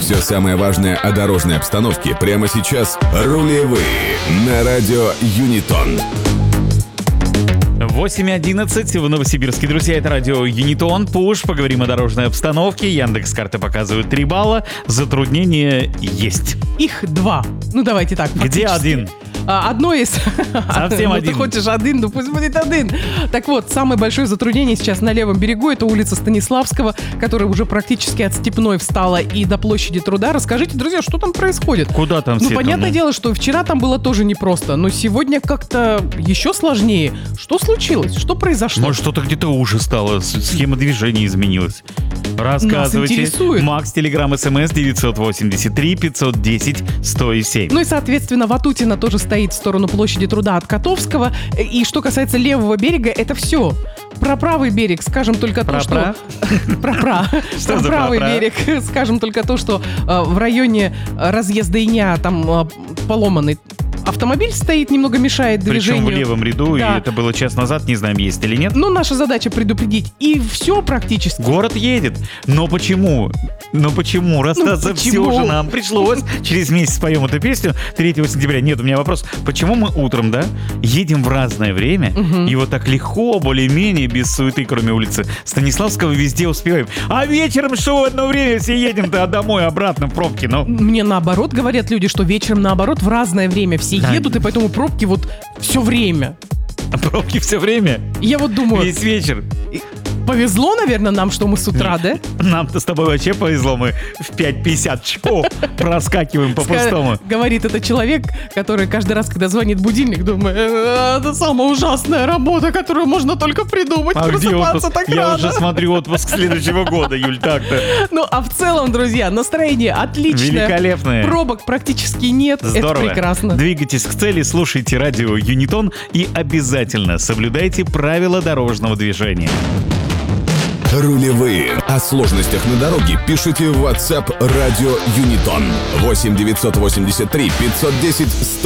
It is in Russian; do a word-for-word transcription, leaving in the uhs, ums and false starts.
Все самое важное о дорожной обстановке прямо сейчас. Рулевые на радио Юнитон. восемь одиннадцать в Новосибирске. Друзья, это радио Юнитон. Пуш. Поговорим о дорожной обстановке. Яндекс.Карты показывают три балла. Затруднения есть. Их два. Ну, давайте так. Где один? А, одно из... Совсем ну, один. ты хочешь один, ну пусть будет один. Так вот, самое большое затруднение сейчас на левом берегу — это улица Станиславского, которая уже практически от Степной встала и до площади Труда. Расскажите, друзья, что там происходит? Куда там Ну, все понятное дело, что вчера там было тоже непросто, но сегодня как-то еще сложнее. Что случилось? Что произошло? Может, что-то где-то уже стало, с- схема движения изменилась. Рассказывайте. интересует. Макс, Телеграм, СМС девятьсот восемьдесят три пятьсот десять сто семь. Ну и, соответственно, Ватутина тоже стоит в сторону площади Труда от Котовского. И что касается левого берега, это все. Про правый берег скажем только то, что... Про-про. Что Про за правый про-про? берег скажем только то, что э, в районе разъезда Иня там э, поломанный автомобиль стоит, немного мешает движению. Причем в левом ряду, Да. и это было час назад, не знаем, есть или нет. Ну, наша задача предупредить. И все практически. Город едет. Но почему? Но почему? Расстаться Ну, почему? все же нам пришлось. Через месяц споем эту песню третьего сентября. Нет, у меня вопрос. Почему мы утром, да, едем в разное время, и вот так легко, более-менее, без суеты, кроме улицы Станиславского, везде успеваем? А вечером что в одно время все едем-то домой, обратно в пробки? Ну, Мне наоборот говорят люди, что вечером наоборот в разное время все Да. едут, и поэтому пробки вот все время. пробки все время, И я вот думаю, весь вечер. повезло, наверное, нам, что мы с утра, да? Нам-то с тобой вообще повезло, мы в пять пятьдесят чпо проскакиваем по Ска- пустому. Говорит это человек, который каждый раз, когда звонит будильник, думает, «Э, это самая ужасная работа, которую можно только придумать, А где просыпаться отпуск? так Я рано. уже смотрю отпуск следующего года, Юль, так-то. Ну, а в целом, друзья, настроение отличное. Великолепное. Пробок практически нет. Здорово. Это прекрасно. Двигайтесь к цели, слушайте радио Юнитон и обязательно соблюдайте правила дорожного движения. Рулевые. О сложностях на дороге пишите в WhatsApp радио Юнитон. восемь девятьсот восемьдесят три пятьсот десять сто